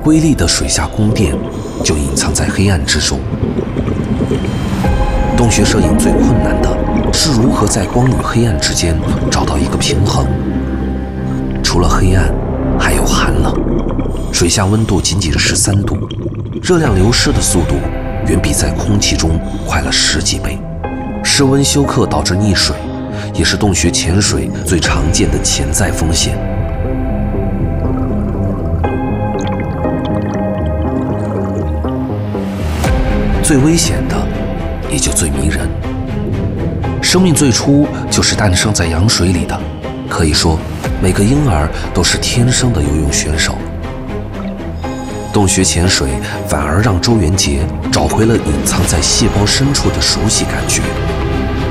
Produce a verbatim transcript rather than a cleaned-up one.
瑰丽的水下宫殿就隐藏在黑暗之中。洞穴摄影最困难的是如何在光与黑暗之间找到一个平衡。除了黑暗，还有寒冷。水下温度仅仅十三度，热量流失的速度远比在空气中快了十几倍。室温休克导致溺水，也是洞穴潜水最常见的潜在风险。最危险的，也就最迷人。生命最初就是诞生在羊水里的，可以说，每个婴儿都是天生的游泳选手。洞穴潜水反而让周元杰找回了隐藏在细胞深处的熟悉感觉。